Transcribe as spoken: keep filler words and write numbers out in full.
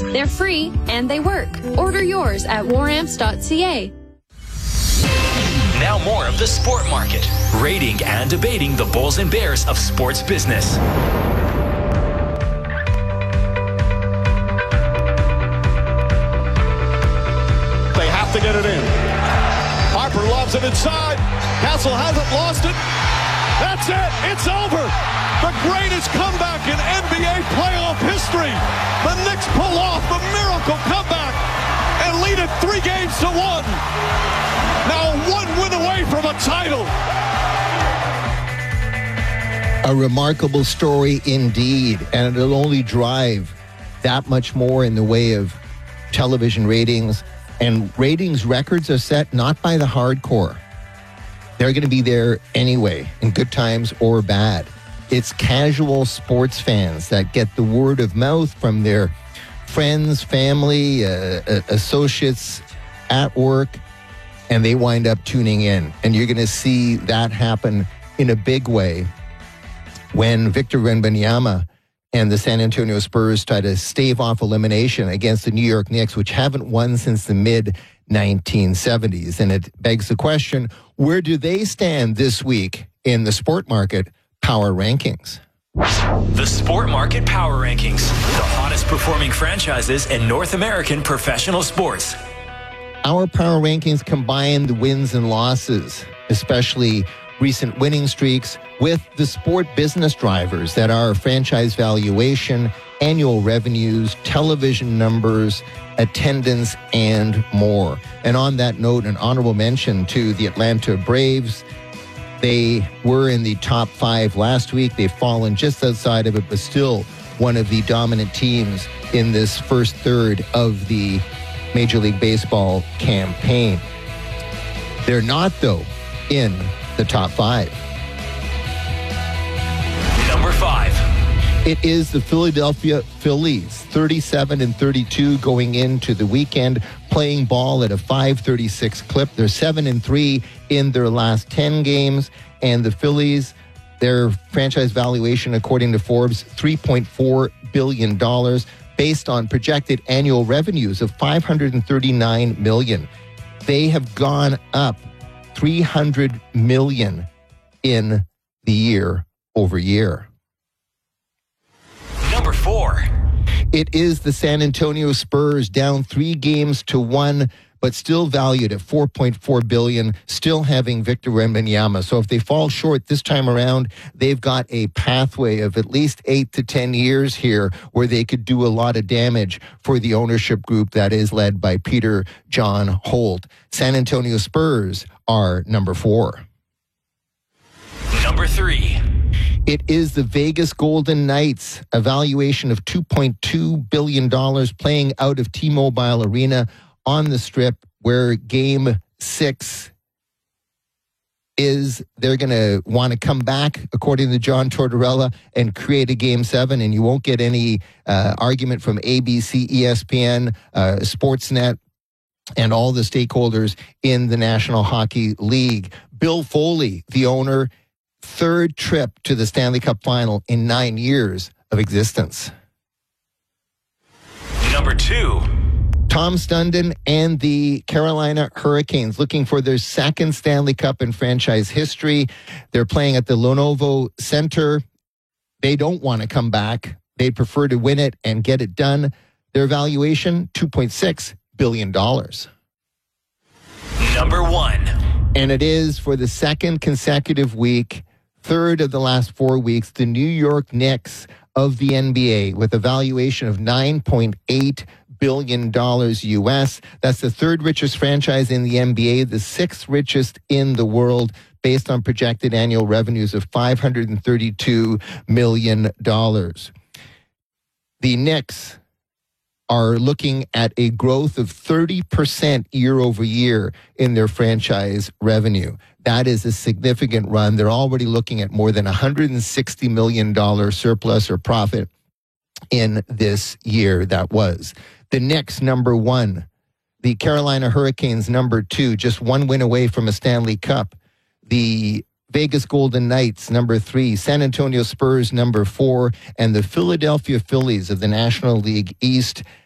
They're free and they work. Order yours at war amps dot c a. Now more of the Sport Market, rating and debating the bulls and bears of sports business. They have to get it in. Harper loves it inside. Castle hasn't lost it. That's it. It's over. The greatest comeback in N B A playoff history. The Knicks pull off the miracle comeback and lead it three games to one. Now one win away from a title. A remarkable story indeed, and it'll only drive that much more in the way of television ratings. And ratings records are set not by the hardcore. They're going to be there anyway, in good times or bad. It's casual sports fans that get the word of mouth from their friends, family, uh, associates at work, and they wind up tuning in. And you're going to see that happen in a big way when Victor Wembanyama and the San Antonio Spurs try to stave off elimination against the New York Knicks, which haven't won since the mid nineteen seventies. And it begs the question, where do they stand this week in the Sport Market Power Rankings? The Sport Market Power Rankings, the hottest performing franchises in North American professional sports. Our Power Rankings combine the wins and losses, especially recent winning streaks, with the sport business drivers that are franchise valuation, annual revenues, television numbers, attendance, and more. And on that note, an honorable mention to the Atlanta Braves. They were in the top five last week. They've fallen just outside of it, but still one of the dominant teams in this first third of the Major League Baseball campaign. They're not, though, in the top five. Number five. It is the Philadelphia Phillies, thirty-seven and thirty-two going into the weekend, playing ball at a five thirty-six clip. They're seven and three in their last ten games, and the Phillies, their franchise valuation, according to Forbes, three point four billion dollars, based on projected annual revenues of five hundred thirty-nine million dollars. They have gone up three hundred million dollars in the year over year. Number four. It is the San Antonio Spurs, down three games to one, but still valued at four point four billion dollars, still having Victor Wembanyama. So if they fall short this time around, they've got a pathway of at least eight to ten years here where they could do a lot of damage for the ownership group that is led by Peter John Holt. San Antonio Spurs are number four. Number three. It is the Vegas Golden Knights, a valuation of two point two billion dollars, playing out of T-Mobile Arena on the Strip, where Game six is. They're going to want to come back, according to John Tortorella, and create a Game seven, and you won't get any uh, argument from A B C, E S P N, uh, Sportsnet, and all the stakeholders in the National Hockey League. Bill Foley, the owner, third trip to the Stanley Cup final in nine years of existence. Number two. Tom Stundon and the Carolina Hurricanes looking for their second Stanley Cup in franchise history. They're playing at the Lenovo Center. They don't want to come back. They'd prefer to win it and get it done. Their valuation, two point six billion dollars. Number one. And it is, for the second consecutive week, third of the last four weeks, the New York Knicks of the N B A with a valuation of nine point eight billion dollars U S. That's the third richest franchise in the N B A, the sixth richest in the world, based on projected annual revenues of five hundred thirty-two million dollars. The Knicks are looking at a growth of thirty percent year over year in their franchise revenue. That is a significant run. They're already looking at more than one hundred sixty million dollars surplus or profit in this year that was. The Knicks, number one. The Carolina Hurricanes, number two, just one win away from a Stanley Cup. The Vegas Golden Knights, number three. San Antonio Spurs, number four. And the Philadelphia Phillies of the National League East